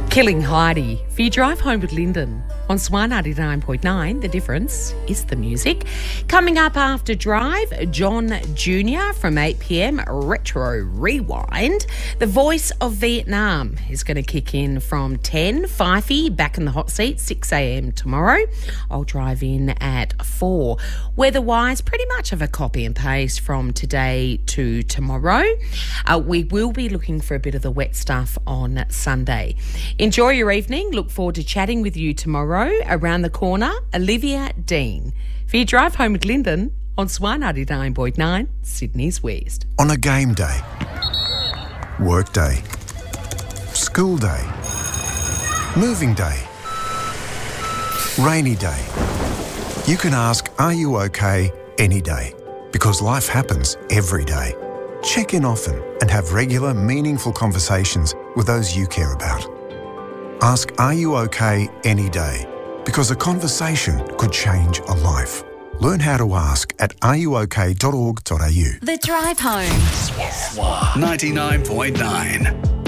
Killing Heidi for your drive home with Lyndon on Swan 99.9. The difference is the music. Coming up after Drive, John Jr. from 8 p.m, Retro Rewind. The Voice of Vietnam is going to kick in from 10. Fifey back in the hot seat, 6 a.m. tomorrow. I'll drive in at 4. Weather-wise, pretty much of a copy and paste from today to tomorrow. We will be looking for a bit of the wet stuff on Sunday. Enjoy your evening. Look forward to chatting with you tomorrow. Around the corner, Olivia Dean. For your drive home with Lyndon on Swan 99.9, Sydney's West. On a game day, work day, school day, moving day, rainy day, you can ask, are you okay, any day? Because life happens every day. Check in often and have regular, meaningful conversations with those you care about. Ask, are you okay, any day? Because a conversation could change a life. Learn how to ask at areyouok.org.au. The Drive Home. Swan 99.9.